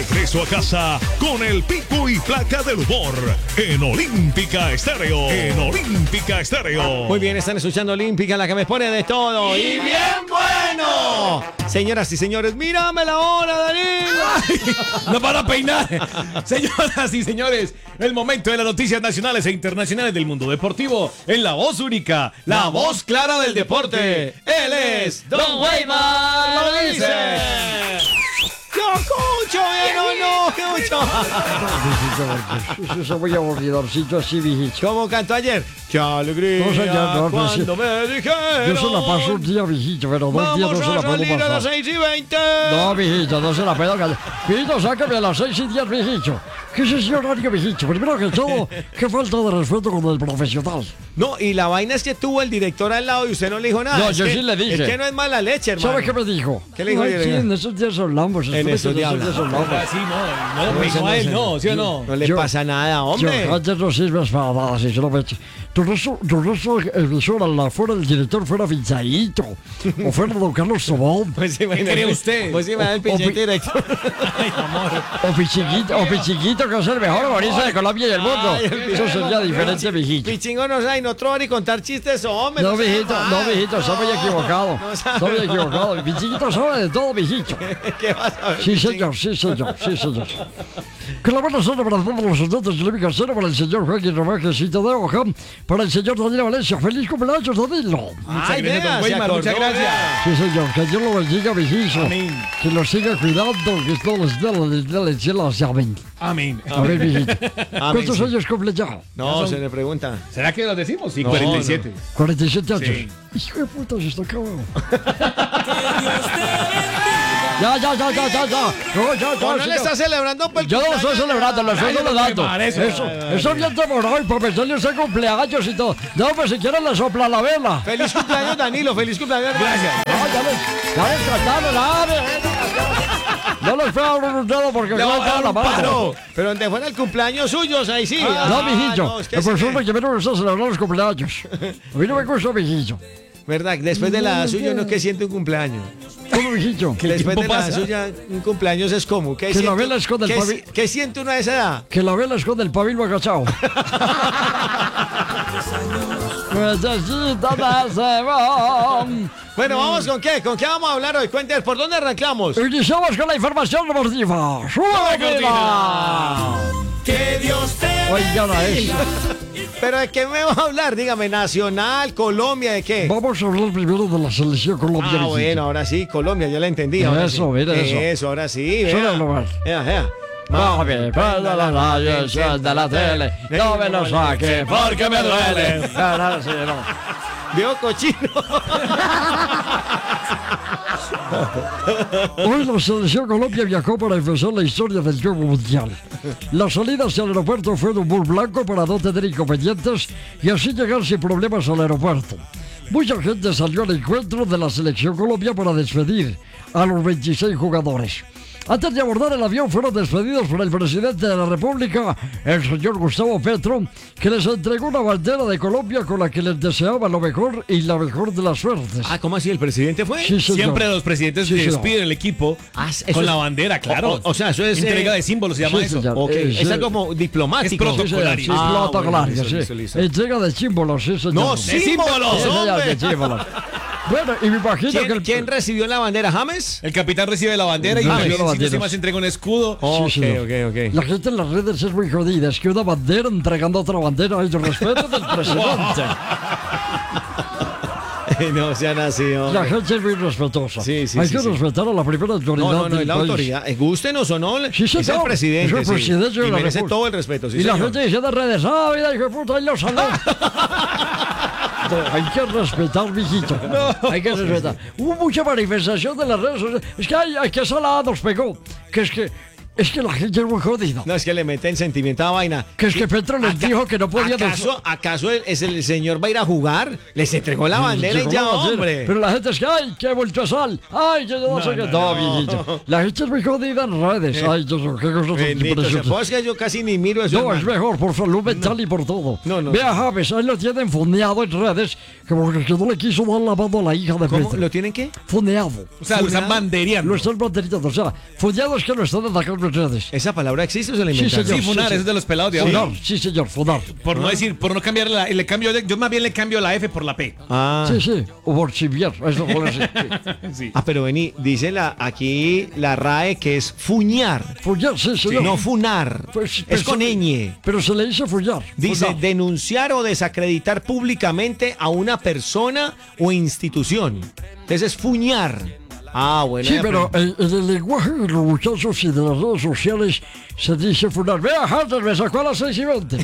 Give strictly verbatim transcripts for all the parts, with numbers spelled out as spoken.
Regreso a casa con el pico y placa del humor en Olímpica Estéreo. En Olímpica Estéreo. Muy bien, están escuchando Olímpica, la que me pone de todo. ¡Y bien bueno! Señoras y señores, mírame la hora, Danilo. ¡No van a peinar! Señoras y señores, el momento de las noticias nacionales e internacionales del mundo deportivo en la voz única, la voz clara del deporte. Él es Don Weimar, lo dice. ¡Yo escucho, eh, no, no, escucho! Eso voy aburridorcito así, viejito. ¿Cómo cantó ayer? ¡Qué alegría! No, señor, no, no, sí. Cuando me dijeron... Yo se la paso un día, viejito, pero dos días no se la Vamos a puedo salir a las pasar. seis y veinte. No, viejito, no se la puedo callar. Viejito, sácame a las seis y diez, viejito. ¿Qué es ese horario, viejito? Primero que todo, qué falta de respeto con el profesional. No, y la vaina es que tuvo el director al lado y usted no le dijo nada. No, Es yo que- sí le dije. Es que no es mala leche, hermano. ¿Sabe qué me dijo? ¿Qué le dijo? Ay, Yo le sí, dije. en esos días hablamos. En espérate, esos días días hablamos. hablamos. Así no, no, No, no, ese no, no a él se- no, ¿sí o no? No le Yo- pasa nada, hombre. Yo, antes no sirves para nada, sinceramente. Tu rostro, tu rostro emisor, a la fuera del director fuera Finchaíto, o fuera don Carlos Tobón, Pues ¿Qué cree usted? Pues sí, me da el O- pinche o- director. Ay, amor. o Pichiquito, o Pichiquito, que es el mejor humorista de Colombia y el mundo. Ay, el Eso sería diferente, viejito. Pichingo no sabe, no trova ni contar chistes, hombre. No, sea viejito, mal. no, viejito, está muy No, equivocado. no sabe Está muy nada. equivocado. Pichiquito sabe de todo, viejito. ¿Qué vas a ver? Sí, Pichingo? señor, sí, señor, sí, señor. Que la buena suerte para todos los oyentes de Olímpica Estéreo, para el señor Joaquín Romáquezito de Hoja, para el señor Danilo Valencia. ¡Feliz cumpleaños, Danilo! Muchas Ay, gracias, vea, don se Weimar, acordó, muchas gracias. vea. Sí, señor, que Dios lo bendiga, viejito. Amén. Que lo siga cuidando, que todos los días le cielo se amén. Amén. A ver, viejito. Amén, ¿Cuántos sí. años cumple ya? No, se le pregunta. ¿Será que lo decimos? Sí, No, cuarenta y siete. cuarenta y siete años. Sí. Hijo de puta, se está acabando. Ya, ya, ya, ya, ya, ya. No, ya, ya, No, no le señor. está celebrando por el Yo no lo estoy cumpleaños. celebrando, lo estoy Ay, don celebrando. Weimar, eso. Eso, eso bien demoró y para meterle ese cumpleaños y todo. No, pues si quieren le sopla la vela. Feliz cumpleaños, Danilo. Feliz cumpleaños. Gracias. No, ya les, ya les cantaron, ah, no les puedo abrir un dedo porque Le me voy a va dar la un mano. paro. Pero donde fuera el cumpleaños suyos, ahí sí. No, Ah, mijillo, no, es que la sí. persona que a mí no me gusta celebrar los cumpleaños. A mí no me gusta, mijillo. ¿Verdad? Después de la suya, uno que siente un cumpleaños. ¿Cómo, mijillo? ¿Qué Después tiempo de la pasa? suya, un cumpleaños es como. ¿Qué Que siente- la vela esconde el qué pavi- si- ¿Qué siente uno a esa edad? Que la vela esconde el pabilo agachado. Necesito de Bueno, vamos con qué. ¿Con qué vamos a hablar hoy? Cuéntenos, ¿por dónde arrancamos? Iniciamos con la información deportiva. ¡Sube, cortina! Que Dios te Oigan a eso. ¿Pero de qué me va a hablar? Dígame, ¿Nacional, Colombia, de qué? Vamos a hablar primero de la selección colombiana. Ah, bueno, ahora sí, Colombia, ya la entendí. ahora Eso, sí. mira eso. Eso, ahora sí, Suena vea. lo mal. Vea, vea. Mami, prenda la radio, encienda la tele, no me lo saque porque me duele. Ahora sí, no. Veo cochino. Hoy la selección Colombia viajó para empezar la historia del juego mundial. La salida hacia el aeropuerto fue de un bus blanco para no tener inconvenientes y así llegar sin problemas al aeropuerto. Mucha gente salió al encuentro de la selección Colombia para despedir a los veintiséis jugadores. Antes de abordar el avión fueron despedidos por el presidente de la República, el señor Gustavo Petro, que les entregó una bandera de Colombia con la que les deseaba lo mejor y la mejor de las suertes. Ah, ¿cómo así? ¿El presidente fue? Sí, señor. Siempre los presidentes Sí, señor. despiden el equipo Ah, eso con es- la bandera, claro. O, o- o sea, eso es... Entrega eh, de símbolos se llama sí, eso. señor. Ok, Eh, es sí. algo diplomático. Es Sí, señor, protocolario. sí, Ah, protocolario, bueno, sí. listo, listo, listo. Entrega de símbolos, sí, señor. No, De símbolos, símbolos, Sí, señor, hombre. de símbolos. Bueno, y me imagino que ¿Quién, el... quién recibió la bandera? ¿James? El capitán recibe la bandera y Ah, también, recibe la si no se bandera. más, entrega un escudo. Ok, señor. ok, ok. La gente en las redes es muy jodida. Es que una bandera entregando otra bandera. Hay respeto del presidente. No sean así, La hombre. gente es muy respetuosa. Sí, sí, Hay sí, que sí. respetar a la primera autoridad No, no, no, del es la país. autoridad. Eh, Gústenos o no, Sí, es el señor. presidente. Es el sí. presidente de Y la merece República. todo el respeto, sí, y la señor. gente diciendo en redes, ¡ah, mira, hijo de puta, ahí lo saló! Hay que respetar, mijito. Hay que respetar. Hubo mucha manifestación de las redes sociales. Es que hay, hay que salada nos pegó. Que es que, es que la gente es muy jodida. No, es que le meten sentimiento a vaina. Que es que Petro les Acá- dijo que no podía... ¿Acaso, ¿Acaso el, es el señor va a ir a jugar? Les entregó la bandera y Llegó ya, la bandera. hombre. Pero la gente es que, ¡ay, que he vuelto a sal! ¡Ay, que yo no, sé qué! No, viejito. La gente es muy jodida en redes. ¡Ay, yo sé qué cosas tan Bendito sea. impresionantes! Pues que yo casi ni miro eso. No, es hermano. mejor por salud mental y por todo. No, no. Vea, Javes, ahí lo tienen fondeado en redes, como que no le quiso dar la mano a la hija de ¿Cómo? Petro. ¿Lo tienen qué? Fondeado. O sea, lo están bandereando. Lo están banderizando. O sea, fondeado es que lo están atacando en redes. ¿Esa palabra existe o se la Sí, inventaron? señor. Sí, funar, sí, es de los pelados de Funar, ahora. sí, señor, funar. Por no decir, por no cambiar la, le cambio de- yo más bien le cambio la F por la P. Ah. Sí, sí, o borchiviar, eso puede ser. Sí. Ah, pero vení, dice la, aquí la R A E que es fuñar, Follar, sí, señor. no funar. Pues, es pues, con ñ. Pero se le dice follar. Dice Follar. denunciar o desacreditar públicamente a una persona o institución. Entonces es fuñar. Ah, bueno. Sí, ya pero aprendí. en, en el lenguaje de los muchachos y de las redes sociales se dice funar. Vea, Hunter, me sacó a las seis y veinte.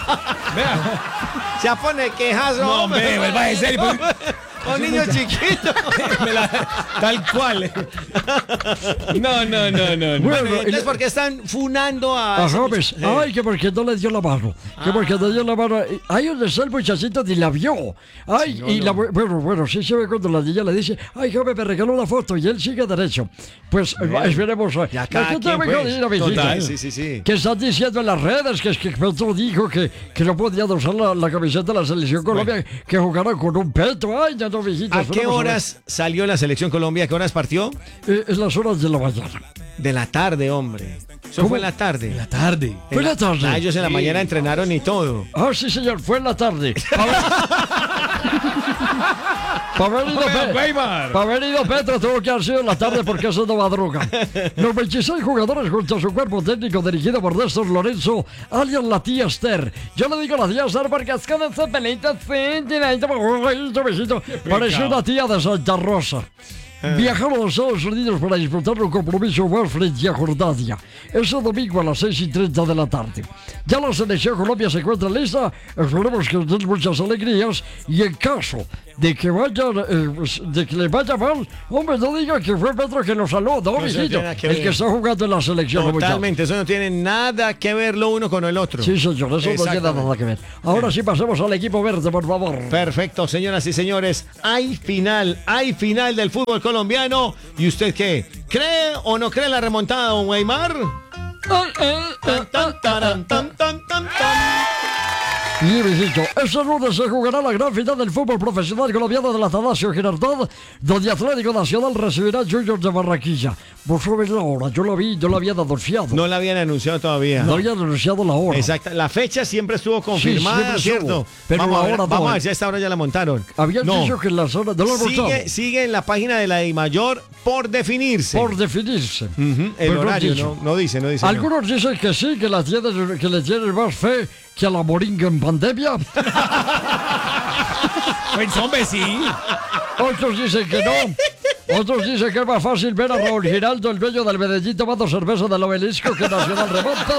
Ya pone quejas, No, hombre, vuelva en serio. pues, Con niños chiquitos. me la- tal cual. No, no, no, no. no. Bueno, y Entonces, le- ¿por qué están funando a... A ese James, muchacho? Eh, ay, que porque no le dio la mano, que porque no dio la mano. Ay, donde está el muchachito ni la vio. Ay, y la bu- bueno, bueno, sí se ve cuando la niña le dice, ay, James, me regaló una foto y él sigue derecho. Pues eh, esperemos. Ya La cada gente quien, me pues. jodida, mi hijita. Total. Sí, sí, sí. ¿Qué están diciendo en las redes? Que es que Petro dijo que, que no podían usar la, la camiseta de la selección Colombia, que jugaran con un peto. Ay, ya no, mijita. ¿A qué esperemos ver. horas salió la selección Colombia? ¿A qué horas partió? Eh, en las horas de la mañana. De la tarde, hombre. Eso ¿Cómo? fue en la tarde. La tarde. Fue en la tarde. Ah, ellos en la mañana entrenaron y todo. Ah, sí, señor, fue en la tarde. Para haber ido, Oiga, Pe- Weimar. pa' haber ido Petro tuvo que haber sido en la tarde porque eso no madruga. Los veintiséis jugadores junto a su cuerpo técnico dirigido por Néstor Lorenzo, alias la tía Esther. Yo le digo la tía Esther porque es que no se pelita parece una tía de Santa Rosa. Viajaron a los Estados Unidos para disputar un compromiso más frente a Jordania. Ese domingo a las seis y treinta de la tarde. Ya la selección Colombia se encuentra lista. Esperemos que den muchas alegrías. Y en caso de que vayan, eh, pues, de que les vaya mal, hombre, no digan que fue Petro que lo saló, no, No se mijito. tiene nada que El ver. que está jugando en la selección. muchacho. Totalmente, eso no tiene nada que ver lo uno con el otro. Sí, señor, eso no tiene Exactamente. nada que ver. Ahora sí pasemos al equipo verde, por favor. Perfecto, señoras y señores. Hay final, hay final del fútbol colombiano. ¿Y usted qué? ¿Cree o no cree en la remontada, don Weimar? Ay, ay, ay, Tan, taran, tan, tan, tan, tan. Y, mijito, este lunes se jugará la gran final del fútbol profesional colombiano de la Atanasio Girardot, donde Atlético Nacional recibirá a Junior de Barranquilla. Vos sabés la hora, yo lo vi, yo lo habían anunciado. No la habían anunciado todavía. No habían anunciado la hora. Exacto, la fecha siempre estuvo confirmada, siempre ¿cierto? estuvo, pero vamos la a ver, hora no. vamos a ver si a esta hora ya la montaron. Habían no. dicho que en la zona de los Sigue, sigue en la página de la DIMAYOR por definirse. por definirse. Ujú, el Pues no han horario dicho. no, no dice, no dice. no. Algunos dicen que sí, que, la tienen, que le tienen más fe que a la moringa en pandemia. Pues hombre, sí. Otros dicen que no. Otros dicen que es más fácil ver a Raúl Giraldo, el dueño del Medellín, tomando cerveza del Obelisco, que Nacional remonta.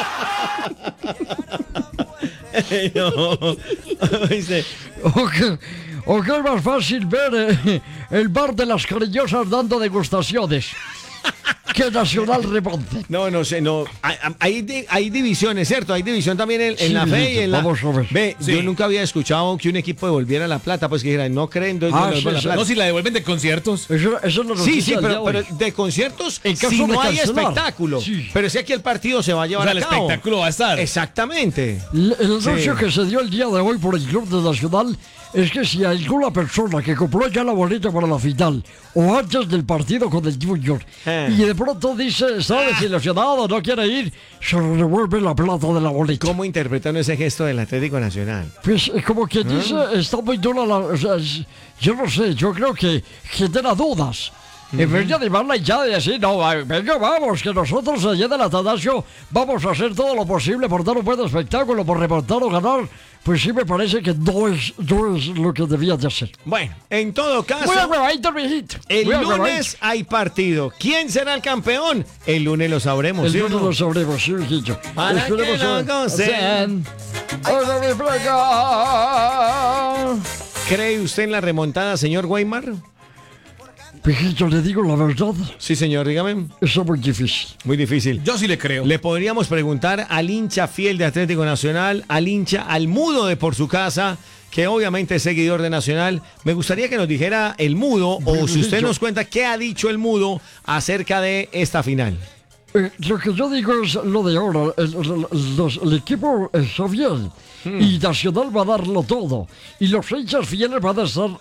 No. Dice, O que, o que es más fácil ver eh, el bar de las cariñosas dando degustaciones. Que Nacional remonte. no, no sé, no. Hay, hay, di- hay divisiones, ¿cierto? Hay división también en, en Sí, la fe y Luisito, en la. vamos a ver. Ve, Sí. yo nunca había escuchado que un equipo devolviera la plata, pues que dijeran, no creen, entonces Ah, no devuelvo sí, la sí. plata. No, si la devuelven de conciertos. Eso, eso es la Sí, noticia sí, del pero, día de pero hoy. de conciertos, En caso si de no hay cancelar. espectáculo. Sí. Pero si aquí el partido se va a O llevar sea, a el cabo. espectáculo va a estar. Exactamente. El el anuncio Sí. que se dio el día de hoy por el Club de Nacional es que si alguna persona que compró ya la boleta para la final o antes del partido con el Junior Eh. y de pronto dice está desilusionado, no quiere ir, se le devuelve la plata de la boleta. ¿Cómo interpretan ese gesto del Atlético Nacional? Pues eh, como que dice, está muy dura la... O sea, es- yo no sé, yo creo que genera dudas. En vez de animarla y ya de decir, no, va- venga, vamos, que nosotros allá del Atanasio vamos a hacer todo lo posible por dar un buen espectáculo, por remontar o ganar, pues sí me parece que no es, no es lo que debía de hacer. Bueno, en todo caso, Muy agüevadito, mijito. el Muy agüevadito. lunes hay partido. ¿Quién será el campeón? El lunes lo sabremos, El ¿sí o lunes no? lo sabremos, sí, mijito. Para que lo a- gocen. Oiga, mi placa. ¿Cree usted en la remontada, señor Weimar? Mijito, le digo la verdad, Sí, señor, dígame. eso es muy difícil. Muy difícil. Yo sí le creo. Le podríamos preguntar al hincha fiel de Atlético Nacional, al hincha, al mudo de por su casa, que obviamente es seguidor de Nacional. Me gustaría que nos dijera el mudo, o si usted nos cuenta qué ha dicho el mudo acerca de esta final. Eh, lo que yo digo es lo de ahora. El, el- los- el equipo está bien y Nacional va a darlo todo. Y los hinchas fieles van a estar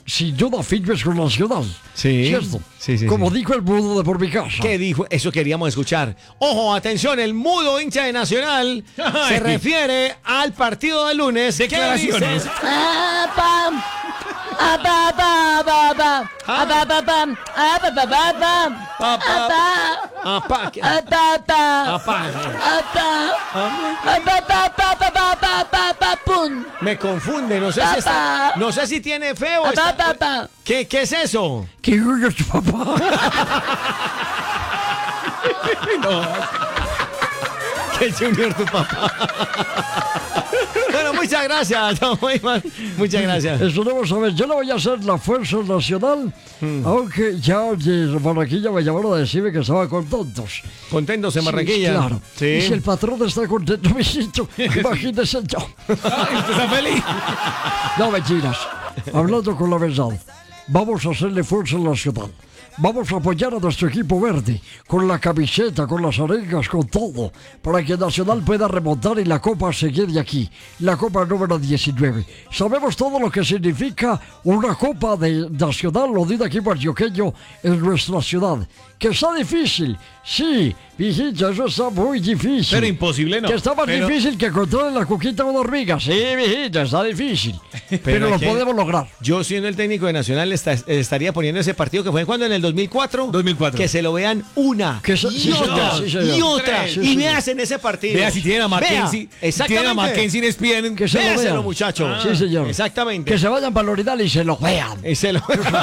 sin duda firmes con Nacional. Sí. ¿Cierto? Sí, sí, Como sí. dijo el mudo de por mi casa. ¿Qué dijo? Eso queríamos escuchar. Ojo, atención, el mudo hincha de Nacional se Ay. refiere al partido del lunes. ¿Qué Declaraciones. dices? Ah, pam. Ah, pa, pa, pa, pa. Ah, pa, pa, pam. Ah, pa, pa, pa, pam. Pa, pa. Ah, pa. Apa, ¿qué? Ah, pa, pa. Apa. Ah, pa. Ah, pa, pa, pa, pa, pa, pa, pa, pa, pum. Me confunde, no sé si está, no sé si tiene fe o Ah, está- pa, pa, pa. ¿Qué, ¿Qué es eso? ¿Qué huyo tu papá? Que Junior tu papá. Bueno, muchas gracias, don Weimar. Muchas gracias. Eso no vamos a ver. Yo le voy a hacer la Fuerza Nacional, aunque ya de Barranquilla me llamaron a decirme que estaba contentos. ¿Contentos en Sí, Barranquilla? claro. Sí. Y si el patrón está contento, mijito, imagínese yo. Ay, ¿usted está feliz? No mentiras. Hablando con la verdad, vamos a hacerle Fuerza Nacional. Vamos a apoyar a nuestro equipo verde, con la camiseta, con las arengas, con todo, para que Nacional pueda remontar y la Copa se quede aquí, la Copa número diecinueve. Sabemos todo lo que significa una Copa de Nacional o de un equipo antioqueño en nuestra ciudad. Que está difícil, sí, mijita, eso está muy difícil. Pero imposible, ¿no? Que está más Pero- difícil que controlar la cuquita de una hormiga. Sí, mijita, está difícil. Pero, lo es que podemos lograr. Yo, siendo el técnico de Nacional, esta- estaría poniendo ese partido que fue cuando en el dos mil cuatro. dos mil cuatro. Que se lo vean una Que se- y sí, otra señor, sí, señor. y otra. Sí, y señor. veas en ese partido. Vea si tienen a Mackenzie. Vea, si tienen a exactamente. Mackenzie en E S P N. Que se lo Véaselo, vean. muchacho. Sí, señor. Exactamente. Que se vayan para Loridal y se lo vean. Y se lo-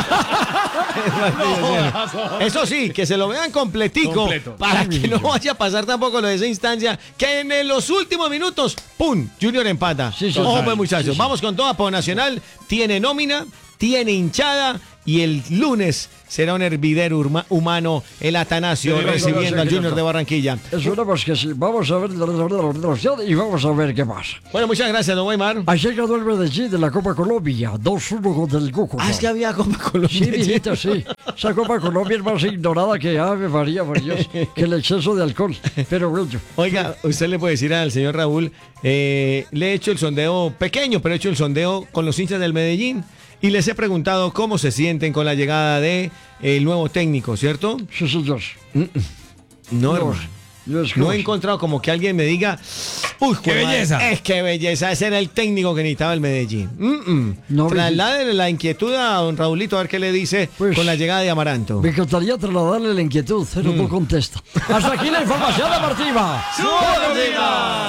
Eso sí, que se lo vean completico Completo. para que no vaya a pasar tampoco lo de esa instancia que en los últimos minutos, ¡pum! Junior empata. Sí, sí, Ojo, total. pues, muchachos, Sí, sí. vamos con toda por Nacional. Tiene nómina, tiene hinchada y el lunes será un hervidero urma- humano el Atanasio Sí, sí, recibiendo sí, al sí, Junior sí. de Barranquilla. Esperemos que sí. Vamos a ver la relación y vamos a ver qué pasa. Bueno, muchas gracias, don Weimar. Ayer ganó el Medellín de la Copa Colombia, dos uno contra el Cúcuta. Ah, es que había Copa Sí, Colombia. mijita, sí. Esa Copa Colombia es más ignorada que Ave María, por Dios, que el exceso de alcohol. Pero bueno, Oiga, usted le puede decir al señor Raúl, eh, le he hecho el sondeo pequeño, pero he hecho el sondeo con los hinchas del Medellín y les he preguntado cómo se sienten con la llegada de el nuevo técnico, ¿cierto? sí, señor. No, No, hermano. yo es No he cosa. encontrado como que alguien me diga, uy, ¡Qué joder, belleza! Es que belleza, ese era el técnico que necesitaba el Medellín. Mm, mm. No, Trasládele la inquietud a don Raulito a ver qué le dice Pues, con la llegada de Amaranto. Me encantaría trasladarle la inquietud, pero no contesta. Hasta aquí la información deportiva. ¡Súbalo, diga!